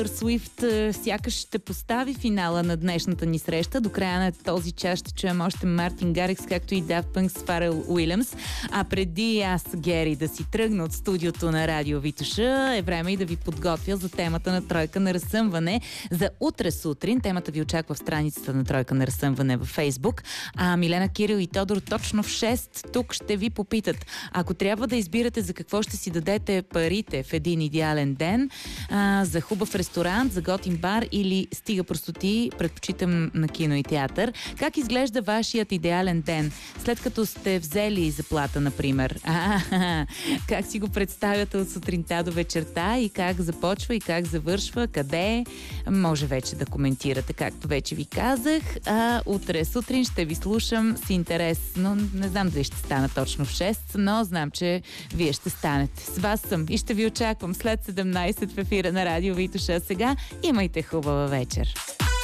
Суифт сякаш ще постави финала на днешната ни среща. До края на този час ще чуем още Мартин Гарикс, както и Daft Punk с Фарел Уилямс. А преди аз, Гери, да си тръгна от студиото на Радио Витоша, е време и да ви подготвя за темата на Тройка на разсъмване за утре сутрин. Темата ви очаква в страницата на Тройка на разсъмване във Фейсбук. А Милена, Кирил и Тодор точно в 6 тук ще ви попитат. Ако трябва да избирате за какво ще си дадете парите в един идеален ден, за хубав ресторант, за готин бар или стига простоти, предпочитам на кино и театър. Как изглежда вашият идеален ден? След като сте взели заплата, например. Как си го представяте от сутринта до вечерта и как започва и как завършва, къде? Може вече да коментирате, както вече ви казах. А утре сутрин ще ви слушам с интерес. Но не знам дали ще стана точно в 6, но знам, че вие ще станете. С вас съм и ще ви очаквам след 17 в ефира на Радио Витоша. Сега имайте хубава вечер.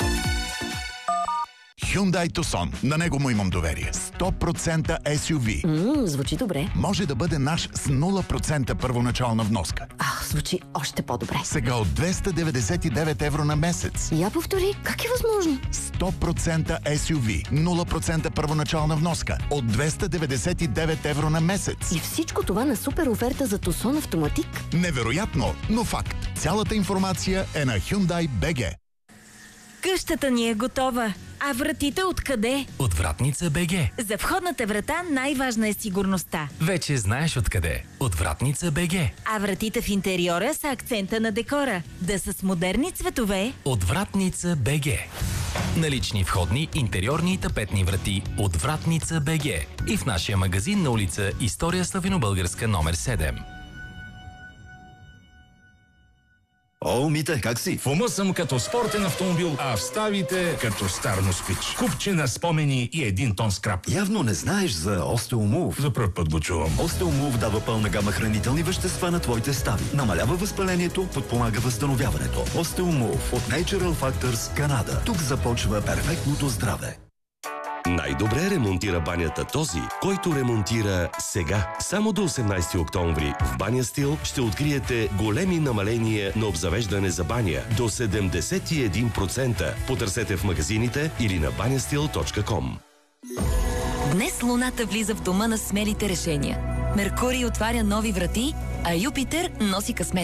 Hyundai Tucson. На него му имам доверие. 100% SUV. Звучи добре. Може да бъде наш с 0% първоначална вноска. Звучи още по-добре. Сега от 299 евро на месец. Я повтори, как е възможно? 100% SUV. 0% първоначална вноска. От 299 евро на месец. И всичко това на супер оферта за Tucson Автоматик? Невероятно, но факт. Цялата информация е на Hyundai BG. Къщата ни е готова. А вратите откъде? От Вратница БГ. За входната врата най-важна е сигурността. Вече знаеш откъде. От Вратница БГ. А вратите в интериора са акцента на декора. Да са с модерни цветове. От Вратница БГ. Налични входни, интериорни и тапетни врати от Вратница БГ. И в нашия магазин на улица История Славянобългарска номер 7. О, Мите, как си? В ума съм като спортен автомобил, а в ставите като стар москвич. Купче на спомени и 1 тон скрап. Явно не знаеш за Остеомув. За пръв път го чувам. Остеомув дава пълна гама хранителни вещества на твоите стави. Намалява възпалението, подпомага възстановяването. Остеомув от Natural Factors, Канада. Тук започва перфектното здраве. Най-добре ремонтира банята този, който ремонтира сега. Само до 18 октомври в Баня Стил ще откриете големи намаления на обзавеждане за баня до 71%. Потърсете в магазините или на banyastil.com. Днес Луната влиза в дома на смелите решения. Меркурий отваря нови врати, а Юпитер носи късмет.